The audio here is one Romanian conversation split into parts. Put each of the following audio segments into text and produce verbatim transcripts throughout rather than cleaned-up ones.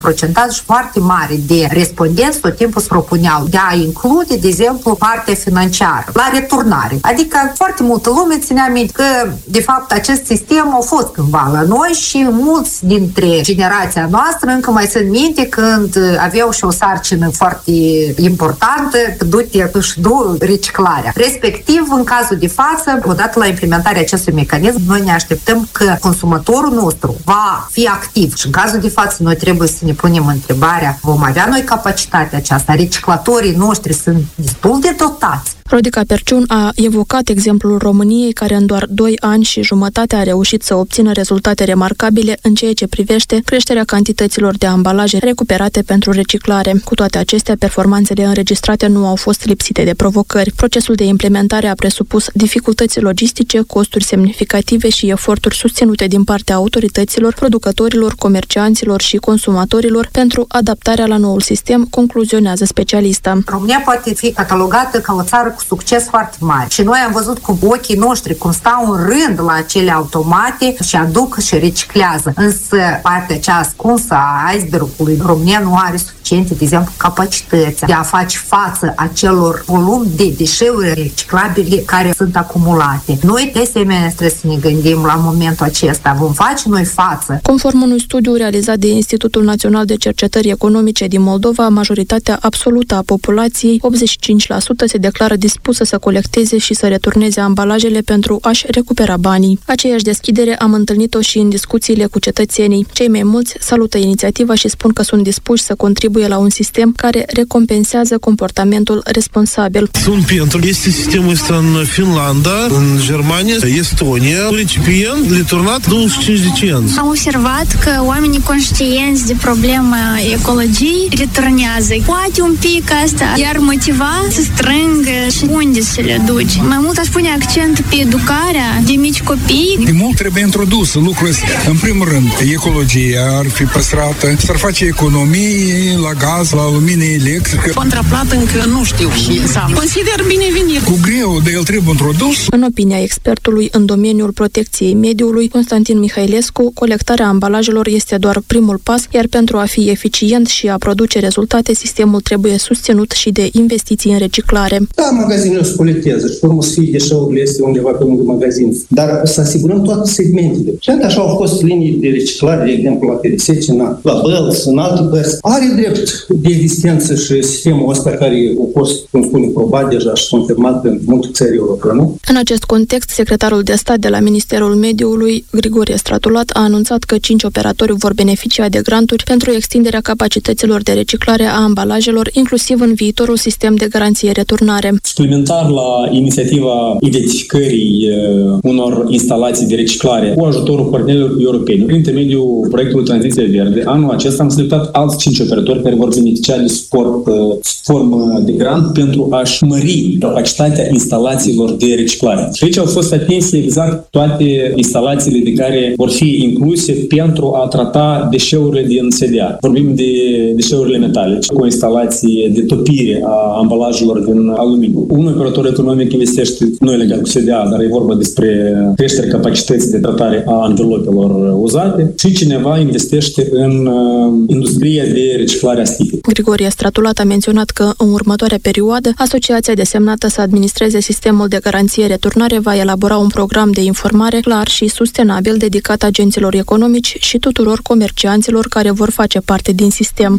procentaj foarte mare de respondenți tot timpul își propuneau de a include, de exemplu, partea financiară la returnare. Adică foarte multă lume ținea minte că, de fapt, acest sistem a fost cândva la noi și mulți dintre generația noastră încă mai sunt minte când aveau și o sarcină foarte importantă, du-te își du reciclarea. Respectiv, în cazul de față, odată la implementarea acestui mecanism, noi ne așteptăm că consumatorul nostru va fi activ și în cazul de față noi trebuie să ne punem întrebarea, vom avea noi capacitatea aceasta? Reciclatorii noștri sunt destul de dotați? Rodica Perciun a evocat exemplul României, care în doar doi ani și jumătate a reușit să obțină rezultate remarcabile în ceea ce privește creșterea cantităților de ambalaje recuperate pentru reciclare. Cu toate acestea, performanțele înregistrate nu au fost lipsite de provocări. Procesul de implementare a presupus dificultăți logistice, costuri semnificative și eforturi susținute din partea autorităților, producătorilor, comercianților și consumatorilor pentru adaptarea la noul sistem, concluzionează specialista. România poate fi catalogată ca o țară cu succes foarte mare. Și noi am văzut cu ochii noștri cum stau în rând la acele automate și aduc și reciclează. Însă partea cea ascunsă a icebergului, România nu are suficiente, de exemplu, capacități de a face față acelor volum de deșeuri reciclabile care sunt acumulate. Noi, de asemenea, trebuie să ne gândim la momentul acesta. Vom face noi față? Conform unui studiu realizat de Institutul Național de Cercetări Economice din Moldova, majoritatea absolută a populației, optzeci și cinci la sută, se declară dispusă să colecteze și să returneze ambalajele pentru a-și recupera banii. Aceeași deschidere am întâlnit-o și în discuțiile cu cetățenii. Cei mai mulți salută inițiativa și spun că sunt dispuși să contribuie la un sistem care recompensează comportamentul responsabil. Sunt pentru. Este sistemul ăsta în Finlanda, în Germania, Estonia. Un recipient returnat douăzeci și cinci de cenți. Am observat că oamenii conștienți de problema ecologiei returnează. Poate un pic asta iar motiva să strângă și unde să le duci. Mai mult aș pune accent pe educarea de mici copii. De mult trebuie introdus lucrul ăsta. În primul rând, ecologia ar fi păstrată, s-ar face economii la gaz, la lumină electrică. Contraplată încă nu știu și înseamnă. Consider binevenit. Cu greu, de el trebuie introdus. În opinia expertului în domeniul protecției mediului, Constantin Mihailescu, colectarea ambalajelor este doar primul pas, iar pentru a fi eficient și a produce rezultate, sistemul trebuie susținut și de investiții în reciclare. Da, magazinele se colectează și urmă să fie deșeurile este undeva pe lângă magazin. Dar să asigurăm toate segmentele. Și așa au fost linii de reciclare, de exemplu, la P R S, la Bălți, în alte părți. Are drept de existență și sistemul ăsta care a fost, cum spune, probat deja și confirmat în multe țări europene. În acest context, secretarul de stat de la Ministerul Mediului, Grigorie Stratulat, a anunțat că cinci operatori vor beneficia de granturi pentru extinderea capacităților de reciclare a ambalajelor, inclusiv în viitorul sistem de garanție returnare. Suplimentar la inițiativa identificării uh, unor instalații de reciclare cu ajutorul partenerilor europeni, prin intermediul proiectului Tranziție Verde, anul acesta am selectat alți cinci operatori care vor beneficia de suport uh, formă de grant pentru a-și mări capacitatea instalațiilor de reciclare. Și aici au fost atinse exact toate instalațiile de care vor fi incluse pentru a trata deșeurile din S D A. Vorbim de deșeurile metalice, cu o instalație de topire a ambalajelor din aluminiu. Un operator economic investește, nu e legat cu S D A, dar e vorba despre creșterea capacității de tratare a anvelopelor uzate și cineva investește în uh, industria de reciclare a sticlei. Grigorie Stratulat a menționat că în următoarea perioadă, asociația desemnată să administreze sistemul de garanție returnare va elabora un program de informare clar și sustenabil dedicat agenților economici și tuturor comercianților care vor face parte din sistem.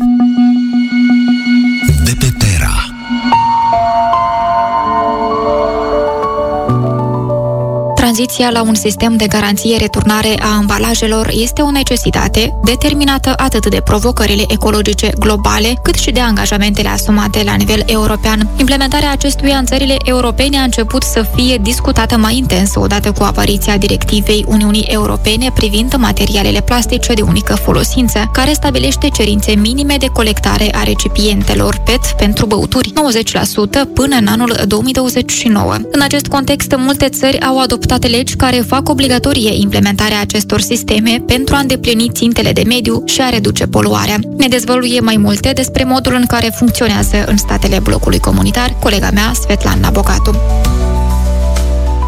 De pe Terra. Tranziția la un sistem de garanție returnare a ambalajelor este o necesitate determinată atât de provocările ecologice globale, cât și de angajamentele asumate la nivel european. Implementarea acestuia în țările europene a început să fie discutată mai intens odată cu apariția directivei Uniunii Europene privind materialele plastice de unică folosință, care stabilește cerințe minime de colectare a recipientelor P E T pentru băuturi, nouăzeci la sută până în anul două mii douăzeci și nouă. În acest context, multe țări au adoptat legi care fac obligatorie implementarea acestor sisteme pentru a îndeplini țintele de mediu și a reduce poluarea. Ne dezvăluie mai multe despre modul în care funcționează în statele blocului comunitar colega mea, Svetlana Bogatu.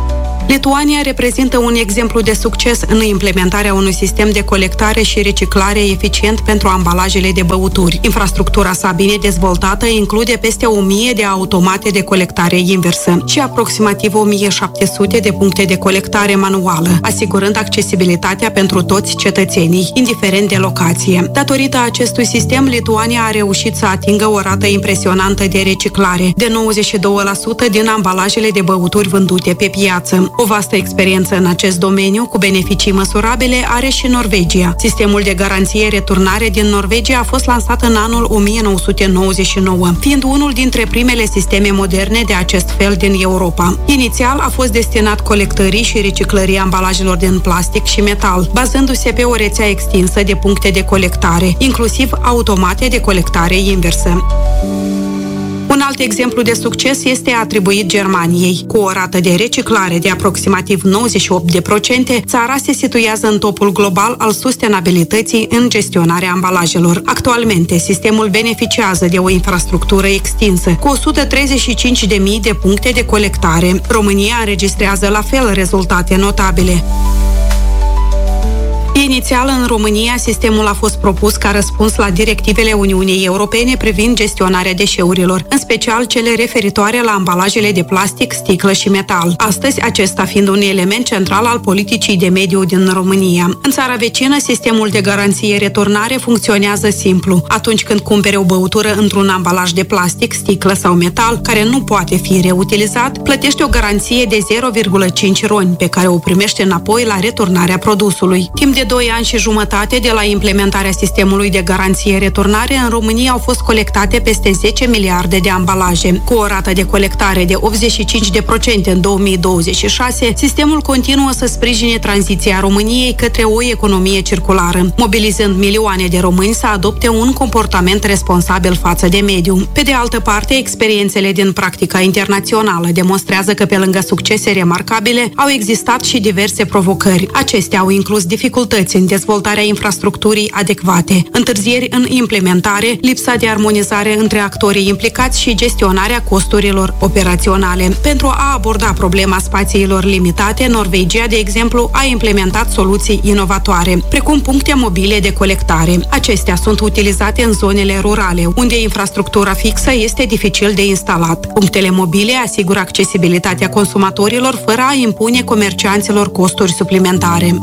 Lituania reprezintă un exemplu de succes în implementarea unui sistem de colectare și reciclare eficient pentru ambalajele de băuturi. Infrastructura sa bine dezvoltată include peste o mie de automate de colectare inversă și aproximativ o mie șapte sute de puncte de colectare manuală, asigurând accesibilitatea pentru toți cetățenii, indiferent de locație. Datorită acestui sistem, Lituania a reușit să atingă o rată impresionantă de reciclare, de nouăzeci și doi la sută din ambalajele de băuturi vândute pe piață. O vastă experiență în acest domeniu, cu beneficii măsurabile, are și Norvegia. Sistemul de garanție-returnare din Norvegia a fost lansat în anul o mie nouă sute nouăzeci și nouă, fiind unul dintre primele sisteme moderne de acest fel din Europa. Inițial a fost destinat colectării și reciclării ambalajelor din plastic și metal, bazându-se pe o rețea extinsă de puncte de colectare, inclusiv automate de colectare inversă. Un alt exemplu de succes este atribuit Germaniei. Cu o rată de reciclare de aproximativ nouăzeci și opt la sută, țara se situează în topul global al sustenabilității în gestionarea ambalajelor. Actualmente, sistemul beneficiază de o infrastructură extinsă, cu o sută treizeci și cinci de mii de puncte de colectare. România înregistrează la fel rezultate notabile. Inițial, în România, sistemul a fost propus ca răspuns la directivele Uniunii Europene privind gestionarea deșeurilor, în special cele referitoare la ambalajele de plastic, sticlă și metal. Astăzi, acesta fiind un element central al politicii de mediu din România. În țara vecină, sistemul de garanție-returnare funcționează simplu. Atunci când cumpere o băutură într-un ambalaj de plastic, sticlă sau metal, care nu poate fi reutilizat, plătește o garanție de zero virgulă cinci roni, pe care o primește înapoi la returnarea produsului. Timp de doi ani și jumătate de la implementarea sistemului de garanție-returnare, în România au fost colectate peste zece miliarde de ambalaje. Cu o rată de colectare de optzeci și cinci la sută în două mii douăzeci și șase, sistemul continuă să sprijine tranziția României către o economie circulară, mobilizând milioane de români să adopte un comportament responsabil față de mediu. Pe de altă parte, experiențele din practica internațională demonstrează că, pe lângă succese remarcabile, au existat și diverse provocări. Acestea au inclus dificultăți în dezvoltarea infrastructurii adecvate, întârzieri în implementare, lipsa de armonizare între actorii implicați și gestionarea costurilor operaționale. Pentru a aborda problema spațiilor limitate, Norvegia, de exemplu, a implementat soluții inovatoare, precum puncte mobile de colectare. Acestea sunt utilizate în zonele rurale, unde infrastructura fixă este dificil de instalat. Punctele mobile asigură accesibilitatea consumatorilor fără a impune comercianților costuri suplimentare.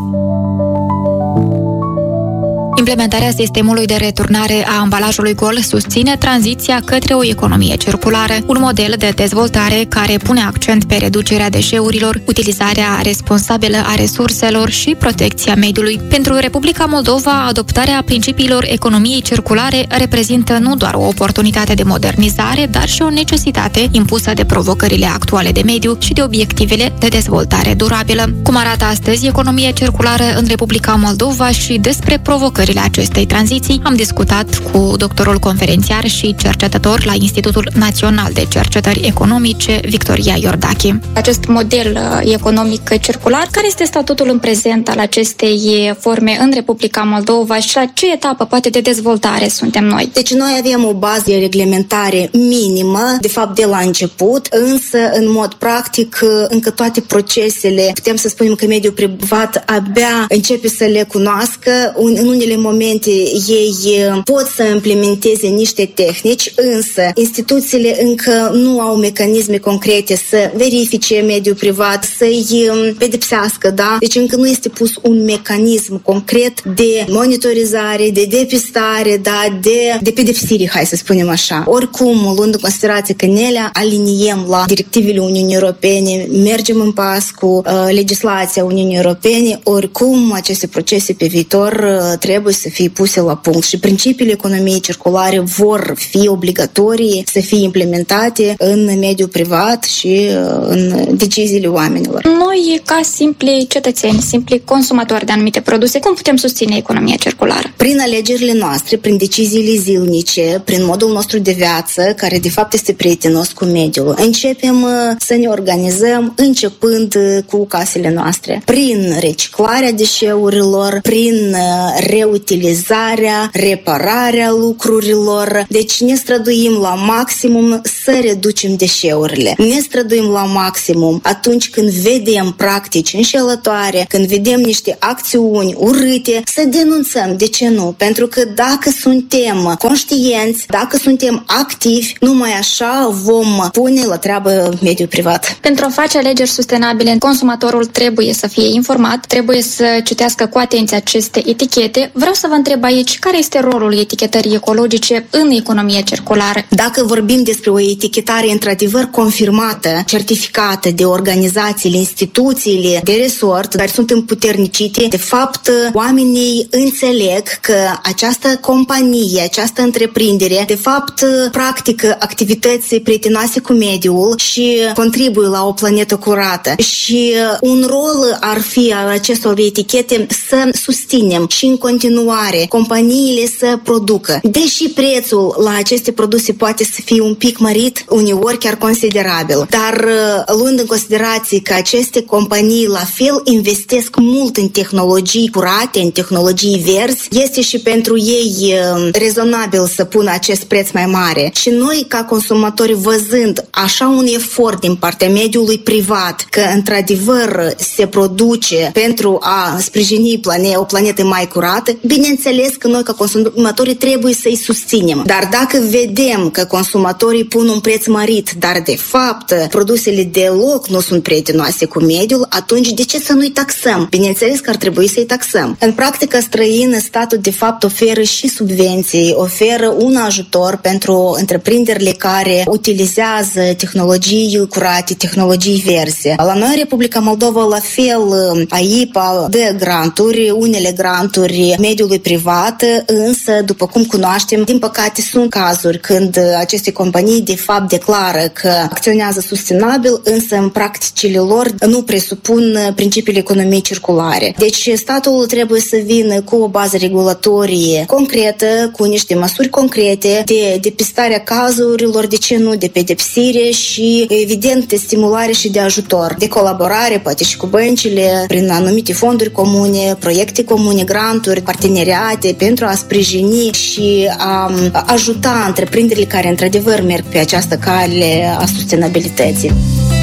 Implementarea sistemului de returnare a ambalajului gol susține tranziția către o economie circulară, un model de dezvoltare care pune accent pe reducerea deșeurilor, utilizarea responsabilă a resurselor și protecția mediului. Pentru Republica Moldova, adoptarea principiilor economiei circulare reprezintă nu doar o oportunitate de modernizare, dar și o necesitate impusă de provocările actuale de mediu și de obiectivele de dezvoltare durabilă. Cum arată astăzi economia circulară în Republica Moldova și despre provocările acestei tranziții, am discutat cu doctorul conferențiar și cercetător la Institutul Național de Cercetări Economice, Victoria Iordache. Acest model economic circular, care este statutul în prezent al acestei forme în Republica Moldova și la ce etapă poate de dezvoltare suntem noi? Deci noi avem o bază de reglementare minimă, de fapt de la început, însă în mod practic încă toate procesele, putem să spunem că mediul privat abia începe să le cunoască. În unele momente ei pot să implementeze niște tehnici, însă instituțiile încă nu au mecanisme concrete să verifice mediul privat, să-i pedepsească, da? Deci încă nu este pus un mecanism concret de monitorizare, de depistare, da? de, de pedepsire, hai să spunem așa. Oricum, luând în considerație că ne le aliniem la directivele Uniunii Europene, mergem în pas cu uh, legislația Uniunii Europene, oricum aceste procese pe viitor uh, trebuie să fie puse la punct și principiile economiei circulare vor fi obligatorii să fie implementate în mediul privat și în deciziile oamenilor. Noi, ca simpli cetățeni, simpli consumatori de anumite produse, cum putem susține economia circulară? Prin alegerile noastre, prin deciziile zilnice, prin modul nostru de viață, care de fapt este prietenos cu mediul. Începem să ne organizăm începând cu casele noastre, prin reciclarea deșeurilor, prin reutilizarea reutilizarea, repararea lucrurilor. Deci ne străduim la maximum să reducem deșeurile. Ne străduim la maximum atunci când vedem practici înșelătoare, când vedem niște acțiuni urâte, să denunțăm. De ce nu? Pentru că dacă suntem conștienți, dacă suntem activi, numai așa vom pune la treabă mediul privat. Pentru a face alegeri sustenabile, consumatorul trebuie să fie informat, trebuie să citească cu atenție aceste etichete. Vreau să vă întreb aici, care este rolul etichetării ecologice în economia circulară? Dacă vorbim despre o etichetare într-adevăr confirmată, certificată de organizațiile, instituțiile de resort care sunt împuternicite, de fapt, oamenii înțeleg că această companie, această întreprindere, de fapt, practică activități prietenoase cu mediul și contribuie la o planetă curată. Și un rol ar fi al acestor etichete să susținem și în continuare companiile să producă. Deși prețul la aceste produse poate să fie un pic mărit, uneori chiar considerabil, dar luând în considerație că aceste companii la fel investesc mult în tehnologii curate, în tehnologii verzi, este și pentru ei rezonabil să pună acest preț mai mare. Și noi, ca consumatori, văzând așa un efort din partea mediului privat, că într-adevăr se produce pentru a sprijini plane- o planetă mai curată, bineînțeles că noi, ca consumatori, trebuie să-i susținem. Dar dacă vedem că consumatorii pun un preț mărit, dar de fapt produsele deloc nu sunt prietenoase cu mediul, atunci de ce să nu-i taxăm? Bineînțeles că ar trebui să-i taxăm. În practică străină, statul de fapt oferă și subvenții, oferă un ajutor pentru întreprinderile care utilizează tehnologii curate, tehnologii verzi. La noi, Republica Moldova, la fel, A I P A dă granturi, unele granturi mediului privat, însă, după cum cunoaștem, din păcate sunt cazuri când aceste companii de fapt declară că acționează sustenabil, însă în practicile lor nu presupun principiile economiei circulare. Deci statul trebuie să vină cu o bază regulatorie concretă, cu niște măsuri concrete de depistarea cazurilor, de ce nu, de pedepsire și, evident, de stimulare și de ajutor, de colaborare, poate și cu băncile, prin anumite fonduri comune, proiecte comune, granturi, parteneriate, pentru a sprijini și a ajuta întreprinderile care, într-adevăr, merg pe această cale a sustenabilității.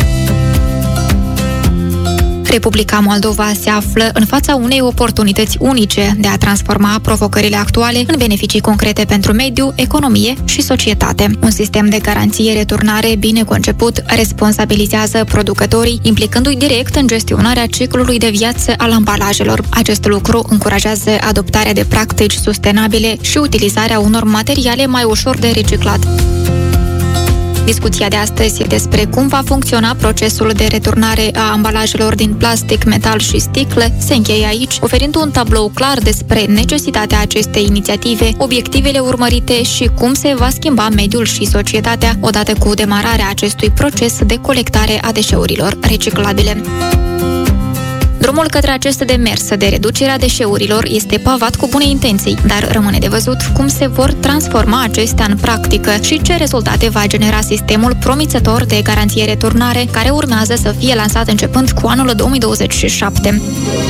Republica Moldova se află în fața unei oportunități unice de a transforma provocările actuale în beneficii concrete pentru mediu, economie și societate. Un sistem de garanție-returnare bine conceput responsabilizează producătorii, implicându-i direct în gestionarea ciclului de viață al ambalajelor. Acest lucru încurajează adoptarea de practici sustenabile și utilizarea unor materiale mai ușor de reciclat. Discuția de astăzi despre cum va funcționa procesul de returnare a ambalajelor din plastic, metal și sticle se încheie aici, oferind un tablou clar despre necesitatea acestei inițiative, obiectivele urmărite și cum se va schimba mediul și societatea odată cu demararea acestui proces de colectare a deșeurilor reciclabile. Drumul către acest demers de reducere a deșeurilor este pavat cu bune intenții, dar rămâne de văzut cum se vor transforma acestea în practică și ce rezultate va genera sistemul promițător de garanție-returnare care urmează să fie lansat începând cu anul două mii douăzeci și șapte.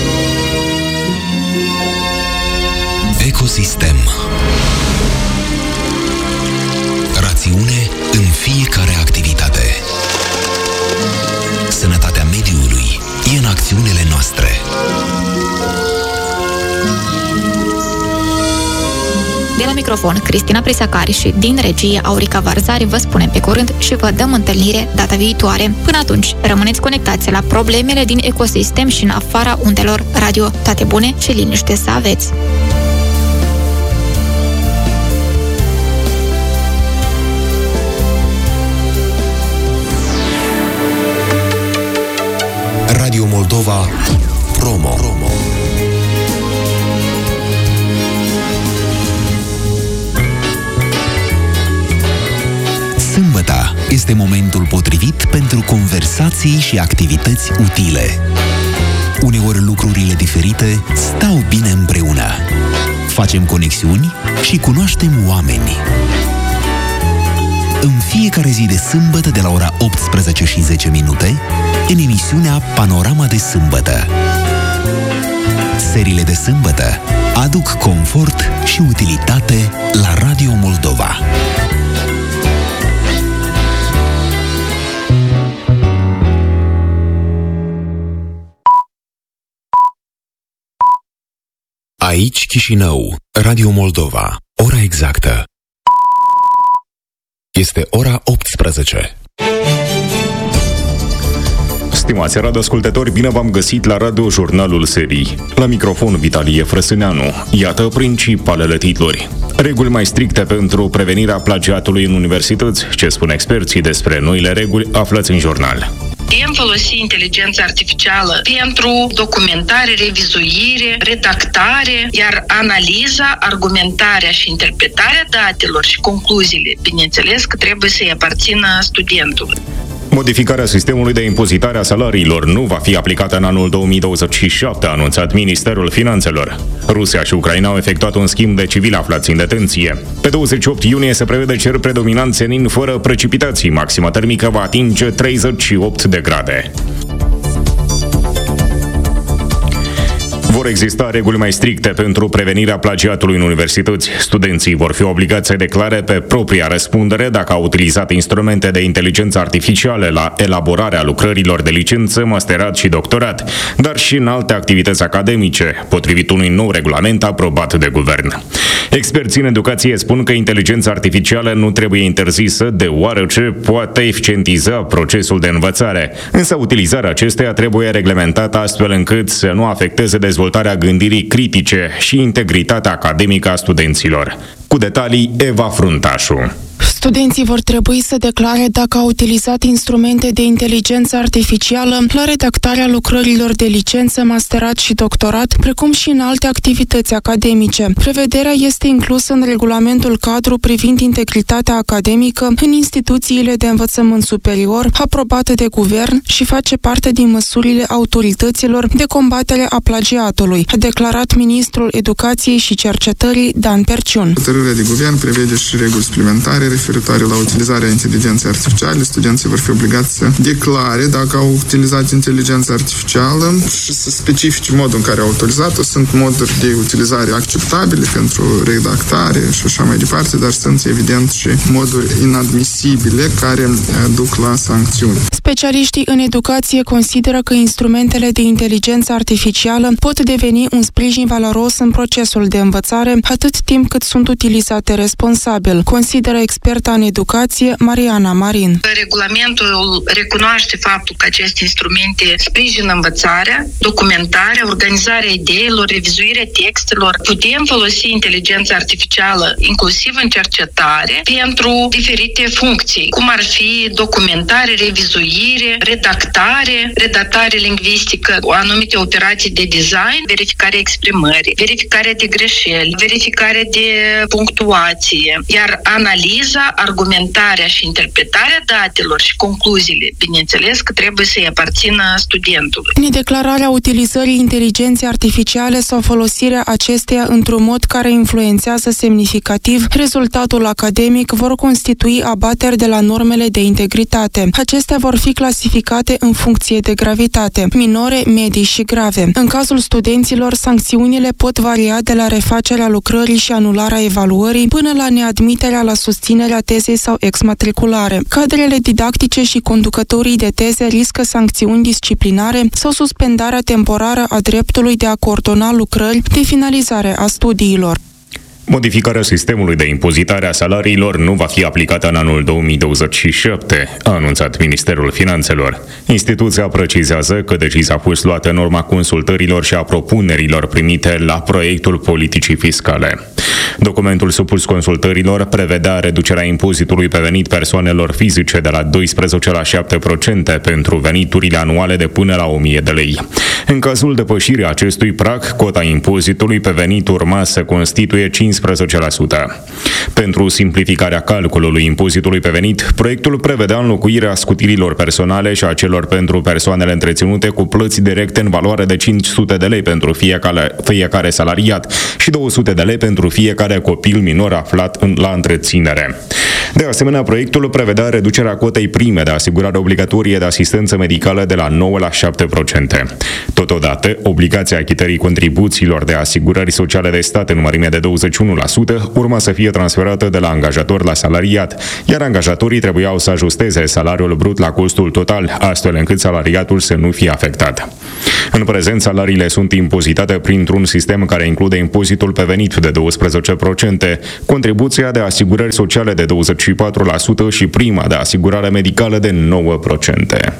Ecosistem. Rațiune în fiecare activitate. Sănătatea mediului e în acțiunile noastre. De la microfon, Cristina Prisacari și din regie Aurica Varzari vă spunem pe curând și vă dăm întâlnire data viitoare. Până atunci, rămâneți conectați la problemele din ecosistem și în afara undelor radio. Toate bune și liniște să aveți! Radio Moldova Promo. Promo. Sâmbăta este momentul potrivit pentru conversații și activități utile. Uneori lucrurile diferite stau bine împreună. Facem conexiuni și cunoaștem oameni. În fiecare zi de sâmbătă de la ora optsprezece și zece minute, în emisiunea Panorama de Sâmbătă. Seriile de sâmbătă aduc confort și utilitate la Radio Moldova. Aici Chișinău, Radio Moldova, ora exactă. Este ora optsprezece. Stimați radioascultători, bine v-am găsit la Radio Jurnalul Serii. La microfon Vitalie Frăsâneanu. Iată principalele titluri. Reguli mai stricte pentru prevenirea plagiatului în universități. Ce spun experții despre noile reguli, aflați în jurnal. Putem folosi inteligența artificială pentru documentare, revizuire, redactare, iar analiza, argumentarea și interpretarea datelor și concluziile, bineînțeles că trebuie să-i aparțină studentului. Modificarea sistemului de impozitare a salariilor nu va fi aplicată în anul două mii douăzeci și șapte, a anunțat Ministerul Finanțelor. Rusia și Ucraina au efectuat un schimb de civili aflați în detenție. Pe douăzeci și opt iunie se prevede cer predominant senin fără precipitații. Maxima termică va atinge treizeci și opt de grade. Vor exista reguli mai stricte pentru prevenirea plagiatului în universități. Studenții vor fi obligați să declare pe propria răspundere dacă au utilizat instrumente de inteligență artificială la elaborarea lucrărilor de licență, masterat și doctorat, dar și în alte activități academice, potrivit unui nou regulament aprobat de guvern. Experții în educație spun că inteligența artificială nu trebuie interzisă, deoarece poate eficientiza procesul de învățare, însă utilizarea acesteia trebuie reglementată astfel încât să nu afecteze dezvoltarea gândirii critice și integritatea academică a studenților. Cu detalii, Eva Fruntașu. Studenții vor trebui să declare dacă au utilizat instrumente de inteligență artificială la redactarea lucrărilor de licență, masterat și doctorat, precum și în alte activități academice. Prevederea este inclusă în regulamentul cadru privind integritatea academică în instituțiile de învățământ superior, aprobate de guvern și face parte din măsurile autorităților de combatere a plagiatului, a declarat ministrul Educației și Cercetării Dan Perciun. Hotărârea de guvern prevede și reguli suplimentare referitoare la utilizarea inteligenței artificiale. Studenții vor fi obligați să declare dacă au utilizat inteligența artificială și să specifice modul în care au utilizat-o. Sunt moduri de utilizare acceptabile pentru redactare și așa mai departe, dar sunt evident și moduri inadmisibile care duc la sancțiuni. Specialiștii în educație consideră că instrumentele de inteligență artificială pot deveni un sprijin valoros în procesul de învățare, atât timp cât sunt utilizate responsabil, consideră experta în educație Mariana Marin. Regulamentul recunoaște faptul că aceste instrumente sprijină învățarea, documentarea, organizarea ideilor, revizuirea textelor. Putem folosi inteligența artificială inclusiv în cercetare pentru diferite funcții, cum ar fi documentare, revizuire, redactare, redactare lingvistică, anumite operații de design, verificarea exprimării, verificarea de greșeli, verificarea de punctuație, iar analiza, argumentarea și interpretarea datelor și concluziile, bineînțeles că trebuie să-i aparțină studentului. Nedeclararea utilizării inteligenței artificiale sau folosirea acesteia într-un mod care influențează semnificativ rezultatul academic vor constitui abateri de la normele de integritate. Acestea vor fi clasificate în funcție de gravitate, minore, medii și grave. În cazul studenților, sancțiunile pot varia de la refacerea lucrării și anularea evaluării până la neadmiterea la susținerea tezei sau exmatriculare. Cadrele didactice și conducătorii de teze riscă sancțiuni disciplinare sau suspendarea temporară a dreptului de a coordona lucrări de finalizare a studiilor. Modificarea sistemului de impozitare a salariilor nu va fi aplicată în anul două mii douăzeci și șapte, a anunțat Ministerul Finanțelor. Instituția precizează că decizia a fost luată în urma consultărilor și a propunerilor primite la proiectul politicii fiscale. Documentul supus consultărilor prevedea reducerea impozitului pe venit persoanelor fizice de la doisprezece la șapte la sută pentru veniturile anuale de până la o mie de lei. În cazul depășirii acestui prag, cota impozitului pe venit urma să constituie cincisprezece la sută. Pentru simplificarea calculului impozitului pe venit, proiectul prevedea înlocuirea scutirilor personale și a celor pentru persoanele întreținute cu plăți directe în valoare de cinci sute de lei pentru fiecare, fiecare salariat și două sute de lei pentru fiecare copil minor aflat în, la întreținere. De asemenea, proiectul prevedea reducerea cotei prime de asigurare obligatorie de asistență medicală de la nouă la șapte la sută. Totodată, obligația achitării contribuțiilor de asigurări sociale de stat în mărime de douăzeci și unu la sută urma să fie transferată de la angajator la salariat, iar angajatorii trebuiau să ajusteze salariul brut la costul total, astfel încât salariatul să nu fie afectat. În prezent, salariile sunt impozitate printr-un sistem care include impozitul pe venit de douăsprezece la sută, contribuția de asigurări sociale de douăzeci și patru la sută și prima de asigurare medicală de nouă la sută.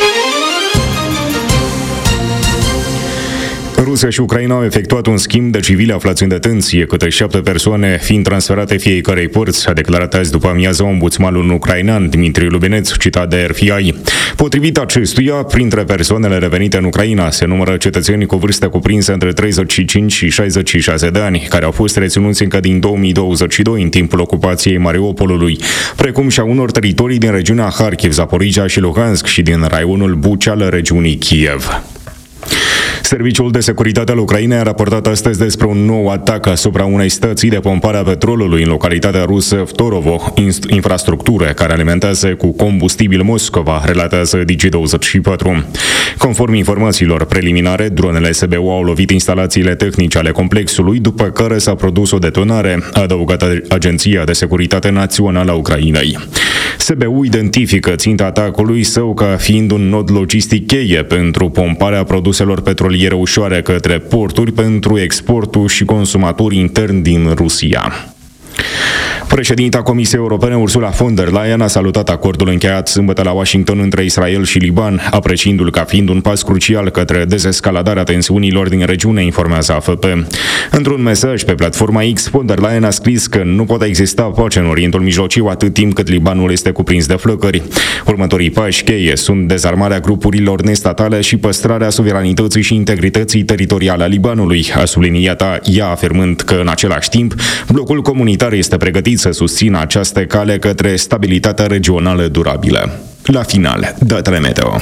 Rusia și Ucraina au efectuat un schimb de civili aflați în detenție, câte șapte persoane fiind transferate fiecărei părți, a declarat azi după amiază ombudsmanul ucrainean Dmitry Lubineț, citat de R F I. Potrivit acestuia, printre persoanele revenite în Ucraina se numără cetățeni cu vârstă cuprinsă între treizeci și cinci și șaizeci și șase de ani, care au fost reținuți încă din două mii douăzeci și doi în timpul ocupației Mariupolului, precum și a unor teritorii din regiunea Harkiv, Zaporizhia și Luhansk și din raionul Bucha al regiunii Kiev. Serviciul de securitate al Ucrainei a raportat astăzi despre un nou atac asupra unei stații de pompare a petrolului în localitatea rusă Vtorovo, infrastructură care alimentează cu combustibil Moscova, relatează Digi douăzeci și patru. Conform informațiilor preliminare, dronele S B U au lovit instalațiile tehnice ale complexului, după care s-a produs o detonare, a adăugat Agenția de Securitate Națională a Ucrainei. S B U identifică ținta atacului său ca fiind un nod logistic cheie pentru pomparea produselor petroliere ușoare către porturi pentru exportul și consumatori interni din Rusia. Președinta Comisiei Europene Ursula von der Leyen a salutat acordul încheiat sâmbătă la Washington între Israel și Liban, apreciindu-l ca fiind un pas crucial către dezescaladarea tensiunilor din regiune, informează A F P. Într-un mesaj pe platforma X, von der Leyen a scris că nu poate exista pace în Orientul Mijlociu atât timp cât Libanul este cuprins de flăcări. Următorii pași cheie sunt dezarmarea grupurilor nestatale și păstrarea suveranității și integrității teritoriale a Libanului, a subliniat ea, afirmând că în același timp blocul comunitar este pregătit să susțină această cale către stabilitatea regională durabilă. La final, datele meteo.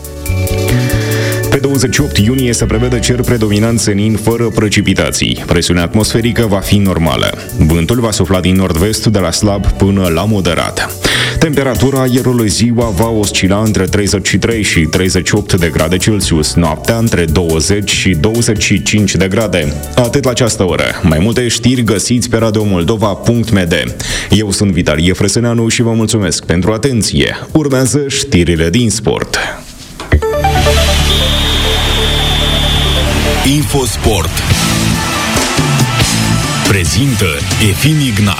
Pe douăzeci și opt iunie se prevede cer predominant senin fără precipitații. Presiunea atmosferică va fi normală. Vântul va sufla din nord-vest de la slab până la moderat. Temperatura aerului ziua va oscila între treizeci și trei și treizeci și opt de grade Celsius, noaptea între douăzeci și douăzeci și cinci de grade. Atât la această oră. Mai multe știri găsiți pe radio moldova punct m d. Eu sunt Vitalie Frăsăneanu și vă mulțumesc pentru atenție. Urmează știrile din sport. Infosport prezintă Efim Ignat.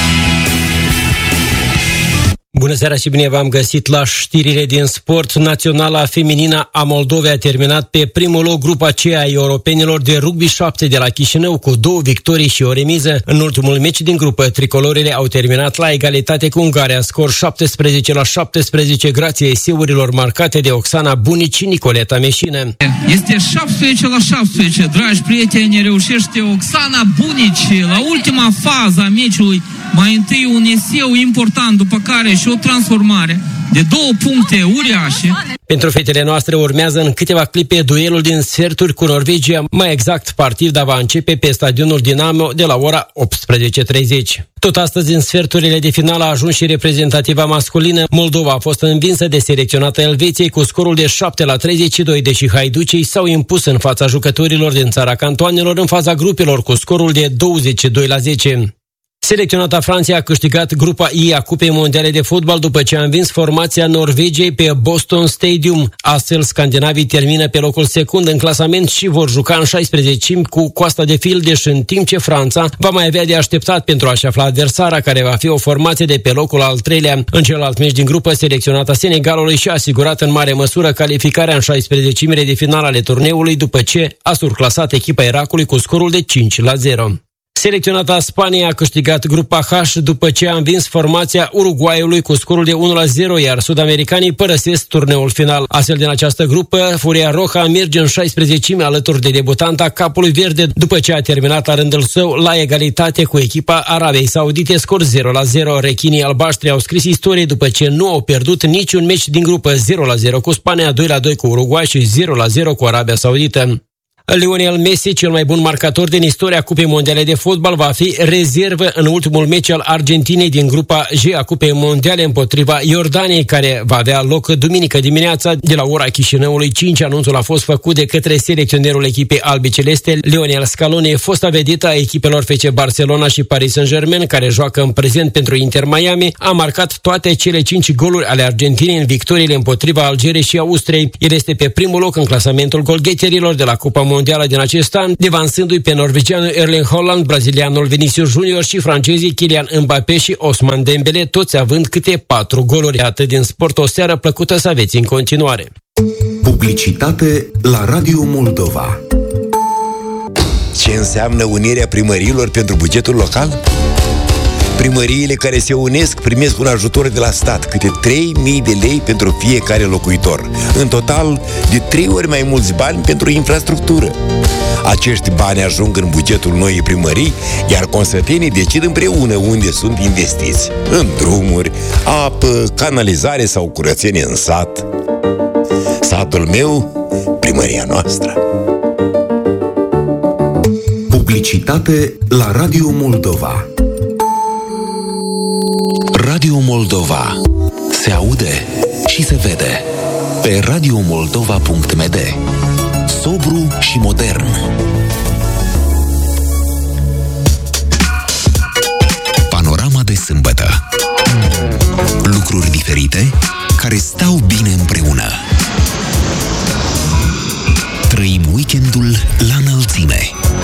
Bună seara și bine v-am găsit la știrile din sport. Naționala feminină a Moldovei a terminat pe primul loc grupa aceea a europenilor de rugby șapte de la Chișinău cu două victorii și o remiză. În ultimul meci din grupă, tricolorele au terminat la egalitate cu Ungaria, scor șaptesprezece la șaptesprezece grație eseurilor marcate de Oxana Bunici și Nicoleta Meșină. Este șaptesprezece la șaptesprezece, dragi prieteni, reușește Oxana Bunici la ultima fază a meciului. Mai întâi un eseu important, după care și o transformare de două puncte uriașe. Pentru fetele noastre urmează în câteva clipe duelul din sferturi cu Norvegia. Mai exact, partida va începe pe stadionul Dinamo de la ora optsprezece și treizeci. Tot astăzi, în sferturile de finală a ajuns și reprezentativa masculină. Moldova a fost învinsă de selecționata Elveției cu scorul de șapte la treizeci și doi, deși haiducii s-au impus în fața jucătorilor din țara cantoanelor în faza grupelor cu scorul de douăzeci și doi la zece. Selecționata Franței a câștigat grupa I a Cupei Mondiale de Fotbal după ce a învins formația Norvegiei pe Boston Stadium. Astfel, scandinavii termină pe locul secund în clasament și vor juca în șaisprezece cu Coasta de Fildeș, în timp ce Franța va mai avea de așteptat pentru a-și afla adversara, care va fi o formație de pe locul al treilea. În celălalt meci din grupă, selecționata Senegalului și-a asigurat în mare măsură calificarea în șaisprezecimile de final ale turneului după ce a surclasat echipa Irakului cu scorul de cinci la zero. Selecționata Spaniei a câștigat grupa H după ce a învins formația Uruguayului cu scorul de unu la zero, iar sud-americanii părăsesc turneul final. Astfel, din această grupă, Furia Roja merge în șaisprezecime alături de debutanta Capului Verde, după ce a terminat la rândul său la egalitate cu echipa Arabiei Saudite, scor zero la zero. Rechinii albaștri au scris istorie după ce nu au pierdut niciun meci din grupă, zero la zero cu Spania, doi la doi cu Uruguay și zero la zero cu Arabia Saudită. Lionel Messi, cel mai bun marcator din istoria Cupei Mondiale de Fotbal, va fi rezervă în ultimul meci al Argentinei din grupa G a Cupei Mondiale împotriva Iordaniei, care va avea loc duminică dimineața de la ora Chișinăului cinci. Anunțul a fost făcut de către selecționerul echipei albiceleste, Lionel Scaloni, fosta vedită a echipelor F C Barcelona și Paris Saint-Germain, care joacă în prezent pentru Inter Miami, a marcat toate cele cinci goluri ale Argentinei în victoriile împotriva Algeriei și Austriei. El este pe primul loc în clasamentul golgheterilor de la Cupa Mondială din acest an, devansându-i pe norvegianul Erling Haaland, brazilianul Vinicius Junior și francezii Kylian Mbappé și Ousmane Dembele, toți având câte patru goluri. Atât din sport, o seară plăcută să aveți în continuare. Publicitate la Radio Moldova. Ce înseamnă unirea primăriilor pentru bugetul local? Primăriile care se unesc primesc un ajutor de la stat, câte trei mii de lei pentru fiecare locuitor. În total, de trei ori mai mulți bani pentru infrastructură. Acești bani ajung în bugetul noii primării, iar consătenii decid împreună unde sunt investiți. În drumuri, apă, canalizare sau curățenie în sat. Satul meu, primăria noastră. Publicitate la Radio Moldova. Radio Moldova. Se aude și se vede pe radio moldova punct m d. Sobru și modern. Panorama de sâmbătă. Lucruri diferite care stau bine împreună. Trăim weekendul la înălțime.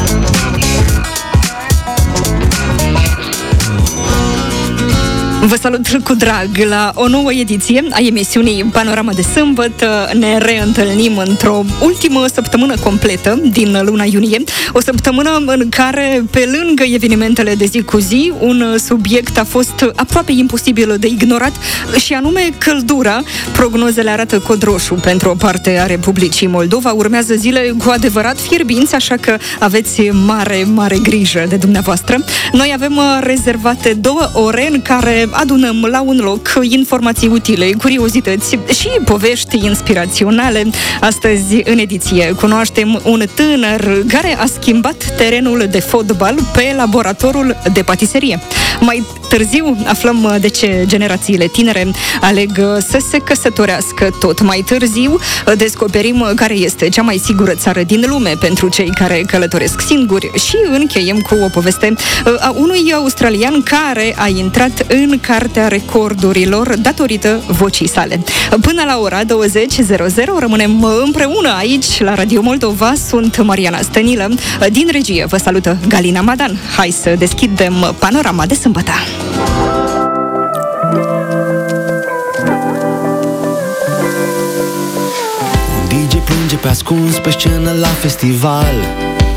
Vă salut cu drag la o nouă ediție a emisiunii Panorama de Sâmbătă. Ne reîntâlnim într-o ultimă săptămână completă din luna iunie. O săptămână în care, pe lângă evenimentele de zi cu zi, un subiect a fost aproape imposibil de ignorat, și anume căldura. Prognozele arată cod roșu pentru o parte a Republicii Moldova. Urmează zile cu adevărat fierbinți, așa că aveți mare, mare grijă de dumneavoastră. Noi avem rezervate două ore în care adunăm la un loc informații utile, curiozități și povești inspiraționale. Astăzi, în ediție, cunoaștem un tânăr care a schimbat terenul de fotbal pe laboratorul de patiserie. Mai târziu aflăm de ce generațiile tinere aleg să se căsătorească tot mai târziu. Descoperim care este cea mai sigură țară din lume pentru cei care călătoresc singuri și încheiem cu o poveste a unui australian care a intrat în Cartea Recordurilor datorită vocii sale. Până la ora douăzeci rămânem împreună aici la Radio Moldova. Sunt Mariana Stănilă. Din regie vă salută Galina Madan. Hai să deschidem Panorama de sâmbătă. Un D J plânge pe ascuns pe scenă la festival.